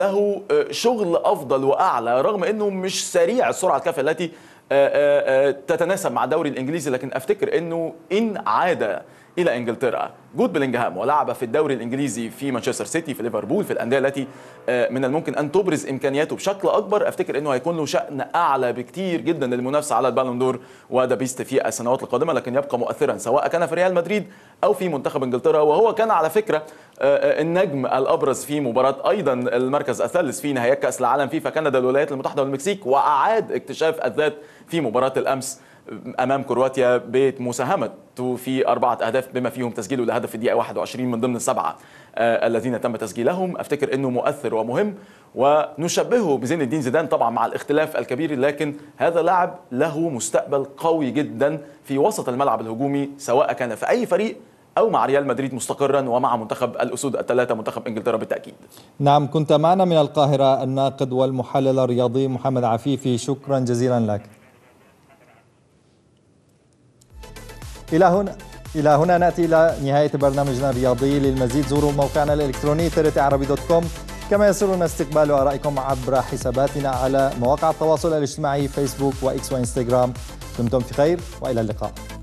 له شغل افضل واعلى، رغم انه مش سريع السرعه الكافيه التي تتناسب مع الدوري الانجليزي. لكن افتكر انه ان عاد الى انجلترا جود بلينغهام ولعب في الدوري الانجليزي في مانشستر سيتي، في ليفربول، في الانديه التي من الممكن ان تبرز امكانياته بشكل اكبر، افتكر انه هيكون له شأن اعلى بكتير جدا للمنافسه على البالون دور وذا بيست في السنوات القادمه. لكن يبقى مؤثرا سواء كان في ريال مدريد او في منتخب انجلترا، وهو كان على فكره النجم الابرز في مباراه ايضا المركز الثالث في نهائيات كاس العالم فيفا كندا الولايات المتحده والمكسيك، واعاد اكتشاف الذات في مباراه الامس امام كرواتيا بمساهمته في 4 أهداف بما فيهم تسجيله لهدف في الدقيقه 21 من ضمن السبعه الذين تم تسجيلهم. افتكر انه مؤثر ومهم، ونشبهه بزين الدين زيدان طبعا مع الاختلاف الكبير، لكن هذا لاعب له مستقبل قوي جدا في وسط الملعب الهجومي سواء كان في اي فريق او مع ريال مدريد مستقرا ومع منتخب الاسود الثلاثه منتخب انجلترا بالتاكيد. نعم، كنت معنا من القاهره الناقد والمحلل الرياضي محمد عفيفي، شكرا جزيلا لك. إلى هنا نأتي إلى نهاية برنامجنا الرياضي. للمزيد زوروا موقعنا الإلكتروني trtarabi.com، كما يسرنا استقبال آرائكم عبر حساباتنا على مواقع التواصل الاجتماعي فيسبوك وإكس وإنستغرام. دمتم في خير وإلى اللقاء.